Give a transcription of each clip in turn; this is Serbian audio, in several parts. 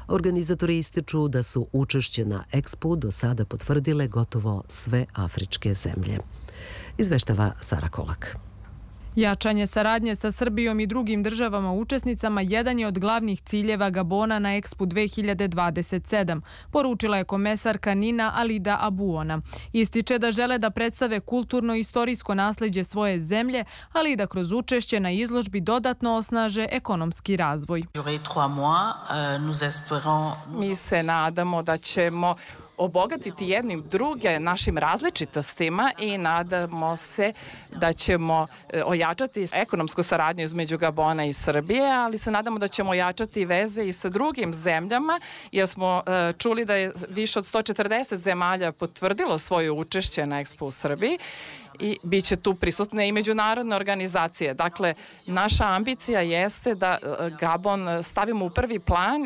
Organizatori ističu da su učešće na Expu do sada potvrdile gotovo sve afričke zemlje. Izveštava Sara Kolak. Jačanje saradnje sa Srbijom i drugim državama učesnicama jedan je od glavnih ciljeva Gabona na Expu 2027, poručila je komesarka Nina Alida Abuona. Ističe da žele da predstave kulturno i istorijsko nasleđe svoje zemlje, ali i da kroz učešće na izložbi dodatno osnaže ekonomski razvoj. Mi se nadamo da ćemo obogatiti jednim druge našim različitostima i nadamo se da ćemo ojačati ekonomsku saradnju između Gabona i Srbije, ali se nadamo da ćemo ojačati veze i sa drugim zemljama, jer smo čuli da je više od 140 zemalja potvrdilo svoje učešće na Expo u Srbiji i bit će tu prisutne i međunarodne organizacije. Dakle, naša ambicija jeste da Gabon stavimo u prvi plan.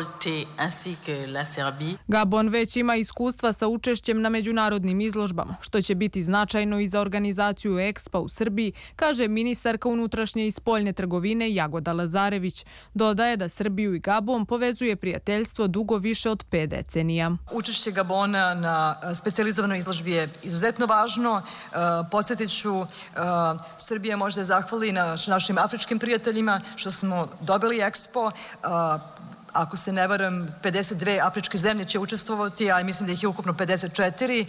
Gabon već ima iskustva sa učešćem na međunarodnim izložbama, što će biti značajno i za organizaciju Expa u Srbiji, kaže ministarka unutrašnje i spoljne trgovine Jagoda Lazarević. Dodaje da Srbiju i Gabon povezuje prijateljstvo dugo više od 5 decenija. Učešće Gabona na specijalizovanoj izložbi je izuzetno važno. Podsjetit ću, Srbija može da zahvali našim afričkim prijateljima što smo dobili Expo. Ako se ne varam, 52 afričke zemlje će učestvovati, a mislim da ih je ukupno 54,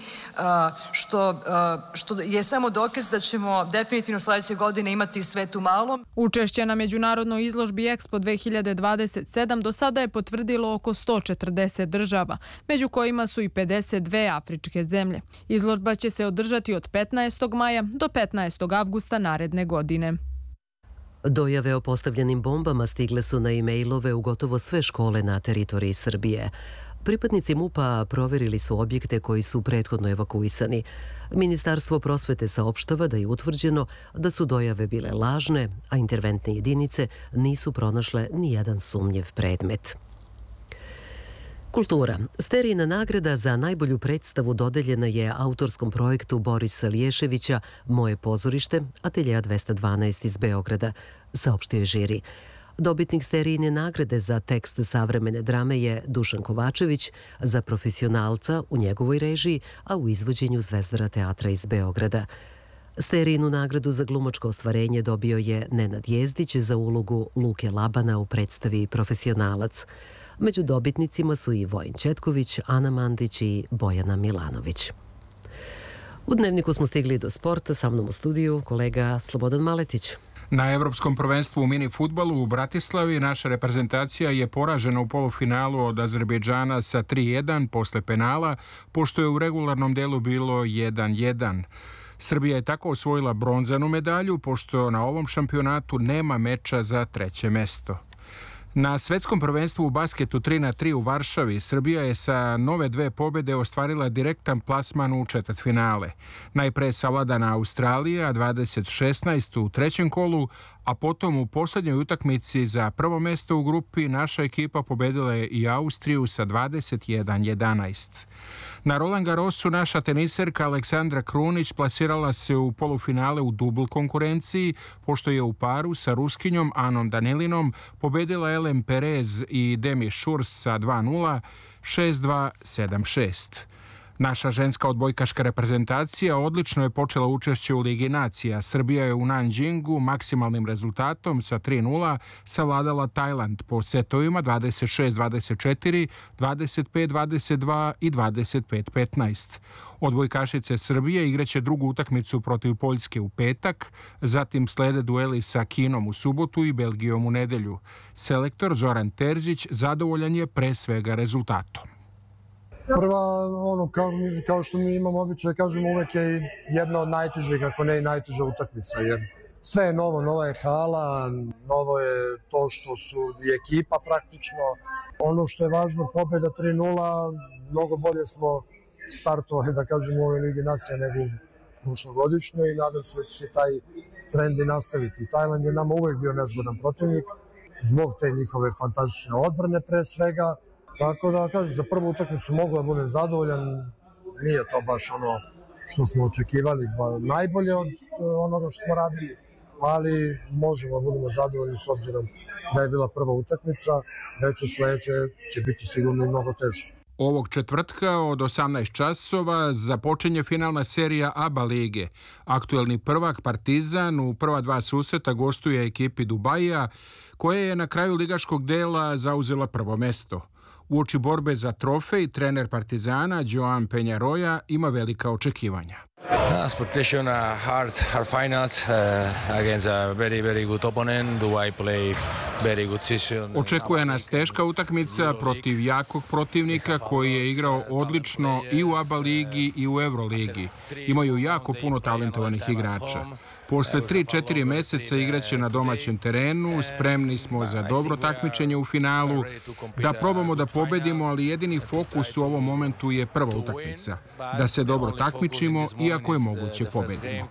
što je samo dokaz da ćemo definitivno sledeće godine imati svet u malom. Učešće na međunarodnoj izložbi Expo 2027 do sada je potvrdilo oko 140 država, među kojima su i 52 afričke zemlje. Izložba će se održati od 15. maja do 15. avgusta naredne godine. Dojave o postavljenim bombama stigle su na e-mailove u gotovo sve škole na teritoriji Srbije. Pripadnici MUP-a proverili su objekte koji su prethodno evakuisani. Ministarstvo prosvete saopštava da je utvrđeno da su dojave bile lažne, a interventne jedinice nisu pronašle ni jedan sumnjiv predmet. Kultura. Sterijina nagrada za najbolju predstavu dodeljena je autorskom projektu Borisa Liješevića Moje pozorište, Ateljeja 212 iz Beograda, saopštio je žiri. Dobitnik Sterijine nagrade za tekst savremene drame je Dušan Kovačević, za profesionalca u njegovoj režiji, a u izvođenju Zvezdara teatra iz Beograda. Sterijinu nagradu za glumačko ostvarenje dobio je Nenad Jezdić za ulogu Luke Labana u predstavi Profesionalac. Među dobitnicima su i Vojin Četković, Ana Mandić i Bojana Milanović. U Dnevniku smo stigli do sporta, sa mnom u studiju kolega Slobodan Maletić. Na Evropskom prvenstvu u mini fudbalu u Bratislavi naša reprezentacija je poražena u polufinalu od Azerbejdžana sa 3:1 posle penala, pošto je u regularnom delu bilo 1:1. Srbija je tako osvojila bronzanu medalju, pošto na ovom šampionatu nema meča za 3. mesto. Na svetskom prvenstvu u basketu 3x3 u Varšavi Srbija je sa nove 2 pobjede ostvarila direktan plasman u četvrtfinale. Najpre savladana Australija 20-16 u trećem kolu, a potom u posljednjoj utakmici za prvo mesto u grupi naša ekipa pobedila je i Austriju sa 21-11. Na Roland Garrosu naša teniserka Aleksandra Krunić plasirala se u polufinale u dubl konkurenciji, pošto je u paru sa Ruskinjom Anom Danilinom pobedila Ellen Perez i Demi Šurs sa 2:0, 6:2, 7:6. Naša ženska odbojkaška reprezentacija odlično je počela učešće u Ligi nacija. Srbija je u Nanjingu maksimalnim rezultatom sa 3:0 savladala Tajland po setovima 26-24, 25-22 i 25-15. Odbojkašice Srbije igraće drugu utakmicu protiv Poljske u petak, zatim slede dueli sa Kinom u subotu i Belgijom u nedelju. Selektor Zoran Terzić zadovoljan je pre svega rezultatom. Prva, kao što mi imamo običaj, kažemo, uvek je jedna od najtežih, ako ne i najteža utakmica, jer sve je novo, nova je hala, novo je to što su i ekipa praktično. Ono što je važno, pobjeda 3:0, mnogo bolje smo startovali, da kažemo, u ovoj Ligi nacija nego u prošlogodišnjoj i nadam se da će se taj trend i nastaviti. Tajland je nama uvek bio nezgodan protivnik, zbog te njihove fantastične odbrane pre svega. Tako da, kažem, za prvu utakmicu mogu da budem zadovoljan, nije to baš ono što smo očekivali, najbolje od onoga što smo radili, ali možemo da budemo zadovoljni s obzirom da je bila prva utakmica, već u sledeće će biti sigurno i mnogo teže. Ovog četvrtka od 18 časova započinje finalna serija ABA lige. Aktuelni prvak Partizan u prva dva susreta gostuje ekipi Dubaija, koja je na kraju ligaškog dela zauzela prvo mesto. Uoči borbe za trofej, trener Partizana, Joan Penjaroja, ima velika očekivanja. Expectation hard finals against a very good opponent. Dubai play very good season. Očekuje nas teška utakmica protiv jakog protivnika koji je igrao odlično i u ABA ligi i u Euroligi. Imaju jako puno talentovanih igrača. Posle 3-4 meseca igraće na domaćem terenu, spremni smo za dobro takmičenje u finalu, da probamo da pobedimo, ali jedini fokus u ovom momentu je prva utakmica. Da se dobro takmičimo i ako je moguće pobedimo.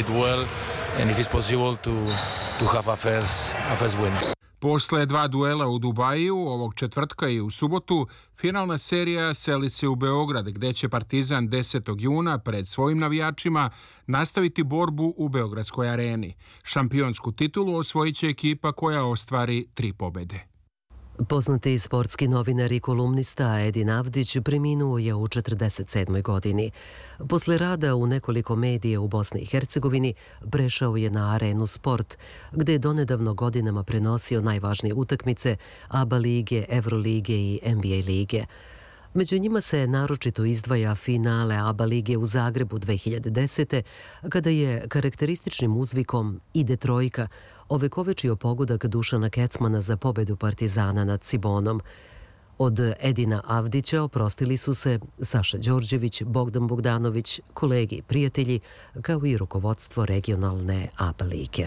Posle dva duela u Dubaju, ovog četvrtka i u subotu, finalna serija seli se u Beograd, gde će Partizan 10. juna pred svojim navijačima nastaviti borbu u Beogradskoj areni. Šampionsku titulu osvojit će ekipa koja ostvari 3 pobede. Poznati sportski novinar i kolumnista Edin Avdić preminuo je u 47. godini. Posle rada u nekoliko medija u Bosni i Hercegovini prešao je na Arenu Sport, gde je donedavno godinama prenosio najvažnije utakmice ABA lige, Evrolige i NBA lige. Među njima se naročito izdvaja finale ABA lige u Zagrebu 2010. kada je karakterističnim uzvikom "Ide trojka" ovekovečio pogodak Dušana Kecmana za pobedu Partizana nad Cibonom. Od Edina Avdića oprostili su se Saša Đorđević, Bogdan Bogdanović, kolegi i prijatelji, kao i rukovodstvo regionalne ABA lige.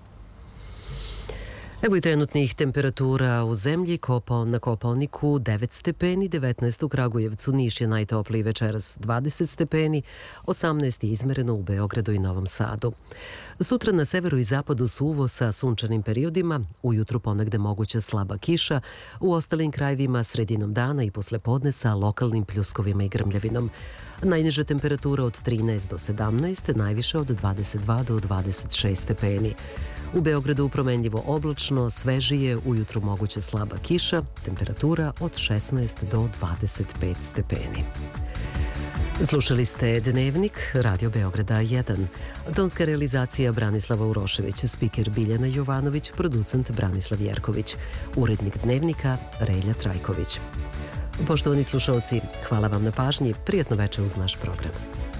Evo i trenutnih temperatura u zemlji. Na Kopaoniku 9 stepeni, 19 u Kragujevcu, Niš je najtopliji večeras 20 stepeni, 18 je izmereno u Beogradu i Novom Sadu. Sutra na severu i zapadu suvo sa sunčanim periodima, ujutru ponegde moguća slaba kiša, u ostalim krajevima sredinom dana i posle podne sa lokalnim pljuskovima i grmljavinom. Najniža temperatura od 13 do 17, najviše od 22 do 26 stepeni. U Beogradu promenljivo oblačno, svežije, ujutru moguća slaba kiša, temperatura od 16 do 25 stepeni. Slušali ste Dnevnik Radio Beograda 1. Tonska realizacija Branislava Urošević, spiker Biljana Jovanović, producent Branislav Jerković, urednik Dnevnika Relja Trajković. Poštovani slušalci, hvala vam na pažnji, prijatno veče uz naš program.